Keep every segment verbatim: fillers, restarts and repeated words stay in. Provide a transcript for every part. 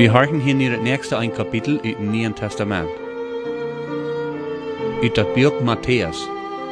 Wir harken hier naar het nächste ein Kapitel uit het Nieuwe Testament. Uit dat boek Matthäus.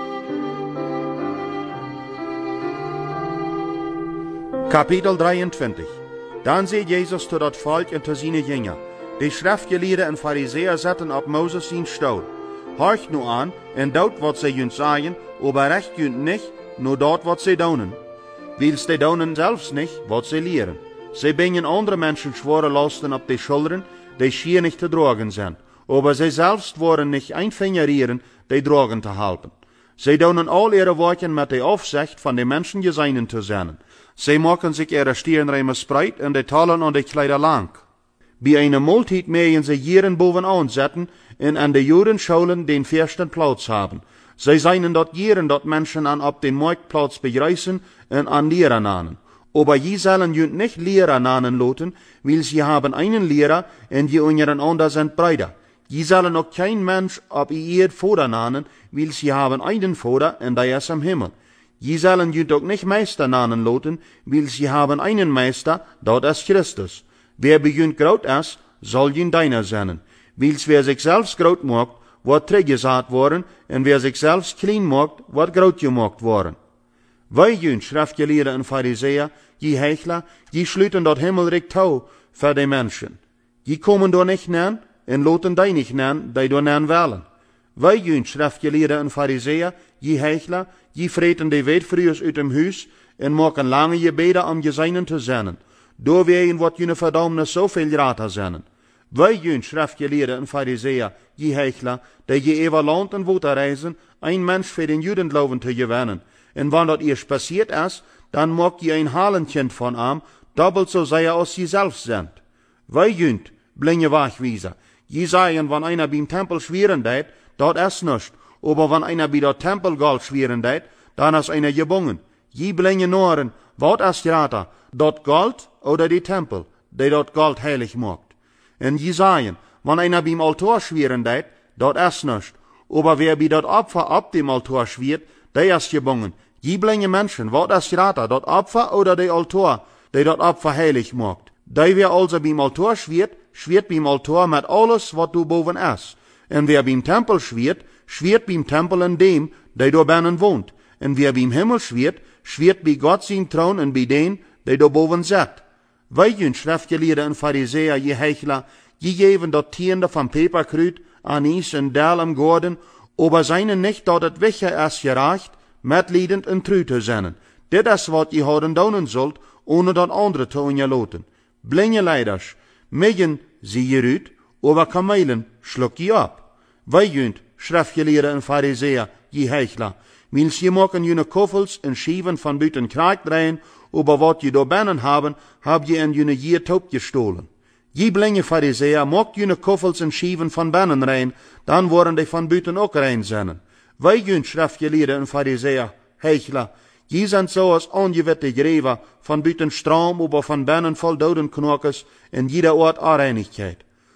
Kapitel drieëntwintig. Dan zei Jezus tot dat volk en tot zijn jünger: De schriftgeleerden en fariseer zaten op Moses zijn stoel. Horcht nu aan en dout wat zij junt zeggen, aber recht junt niet, nur dat wat zij doen. Wils zij doen zelfs niet wat zij leren. Zij brengen andere mensen schwere lasten op de schulteren, die schier niet te dragen zijn. Aber zij zelfs worden niet een vinger die dragen te helpen. Zij doen al ihre werken met de afzicht van de mensen gezeinen te zijn. Zij maken zich ihre stierenrijmen spreid en de talen en de kleider lang. Bij een multitude meien zij jaren bovenaan zetten en aan de Judenscholen den eersten plaats hebben. Zij zijn dat jaren dat mensen aan op den marktplaats begrijzen en aan leren nanen. Aber je zullen junt nicht Lehrer nanen laten, weil sie haben einen Lehrer en die untereinander sind Brüder. Je zullen auch kein Mensch op ihr Vater nanen, weil sie haben einen Vater en der ist im Himmel. Je zullen junt auch nicht Meister nanen laten, weil sie haben einen Meister, dort ist Christus. Wer bei junt groot ist, soll junt deiner sein. Wils wer sich selbst groot macht, wird trägesaat worden, en wer sich selbst klein macht, wird groot gemacht worden. Wij junt schriftgeleerden en fariseer, je hechler, je sluiten dat himmelrijk touw voor de mensen. Je komen door niet nan, en laten die niet nan, die door nan willen. Wij junt schriftgeleerden en fariseer, je hechler, je vreten de weetvriers uit hem huis, en maken lange gebeden om gezeinen te zenden. Door wegen wordt jullie verdammnis zoveel rater zenden. Wij junt schriftgeleerden en fariseer, je hechler, die je over land en water reizen, een mens voor den Judenglauben te gewinnen. En wanneer dat eerst passiert is, dan maakt je een halenkind van hem, doppelt zo zij als je zelf zijn. Wij junt, blinde wegwijzer. Je zeggen, wanneer einer beim Tempel schweren deed, dat is nichts. Aber wanneer einer bij dat Tempelgeld schweren deed, dan is einer gebungen. Je blinde noren, wat is rater, dat Gold oder die Tempel, die dat Gold heilig maakt. En je zeggen, wanneer einer beim Altar schweren deed, dat is nichts. Aber wer bij dat Opfer op dem Altar schwert, die is gebungen. Je blinde mensen, wat is rater, dat Opfer oder die Altar, die dat Opfer heilig maakt. Die wer also beim Altar schwert, schwert beim Altar met alles wat du boven is. En wer beim Tempel schwert, schwert beim Tempel in dem, die daar binnen woont. En wer beim Himmel schwert, schwert bij Gott zijn troon en bij den, die daar boven zit. Wij junt schriftgeleerden en fariseer, je hechler, je geven dat tiende van peperkruid, anis en dal am Gordon, aber seinen nicht, dat het wicher is gereicht, metliedend en true te zijn. Dit is wat je houden doen zult, ohne dat andere te onjaloten. Blinde leiders, midden zie je uit, aber kamelen sluk je op. Wij junt, schriftgeleerden en fariseer, je hechler, wils je maken jene koffels en schieven van buiten kraak draaien, aber wat je door binnen hebben, heb je in jene jier taub gestohlen. Je blinde fariseer, maakt jene koffels en schieven van binnen rein, dan worden die van buiten ook rein zijn. Wij junt schriftgeleerden en fariseer, hechler, je zijn zoals ongewitte greven, van buiten stroom, aber van binnen vol dodenknokers, en jeder oort onreinigheid.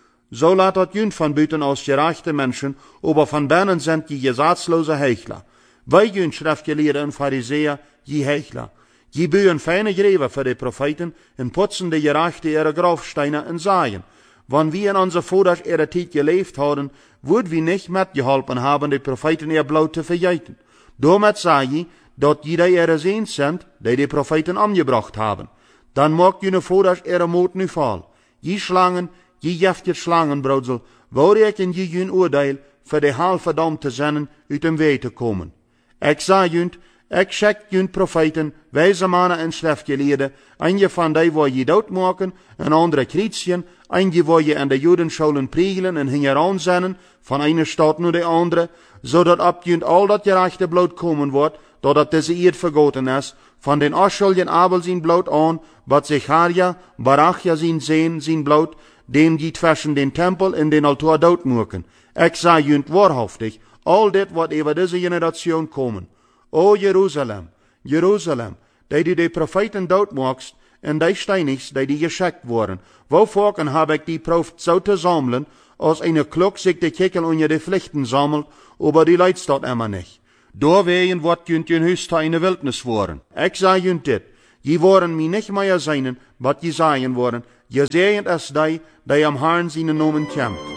Zo laat dat junt van buiten als gerechte mensen, aber van binnen zijn je gesatzloze hechler. Wij junt schriftgeleerden en fariseer, je hechler. Je bouwen fijne greven voor de profeten en putzen de gerechte ihre grafsteine en zaaien. Wann wir in onze vaders ihre tijd geleefd hadden, würden wir nicht mitgeholpen haben, de profeten ihr Blut te vergeten. Damit sag je, dat jeder ihre Sehns sind, die die Propheten angebracht haben. Dan mag jene vaders ihre Mut nu val. Je Schlangen, je jeftige Schlangenbroedsel, waarreken je jun oordeel, voor de haal verdammt te zijn, uit dem wee te komen. Ik zeg junt, ik schik junt profeten, wijze mannen en schriftgeleerden, eentje van die waar je doodmaken, en andere krietsen, eentje waar je in de Judenscholen priegelen en hingeraan zennen, van een stad naar de andere, zodat op junt al dat gerechte bloed komen wordt, doordat deze eerd vergoten is, van den afschuldigen Abel zijn bloed aan, wat Zecharia, Barachia zijn zeen, zijn bloed, dem die tussen den Tempel en den Altar doodmaken. Ik zeg junt waarhaftig, al dit wat over deze generatie komen. O Jeruzalem, Jeruzalem, die die de profeten doodmaakst, en die steinigs, die die geschickt worden. Waarvoor heb ik die proef zo te zamelen, als een klok zich de kikkel onder de vlichten sammelt, aber die leidt dat immer nicht. Doorwegen wordt junt je huis te een wildnis worden. Ik zeg junt dit, Je worden mij niet meer zijn wat je zeggen worden. Je zeient es die, die am Herrn zijn nomen kent.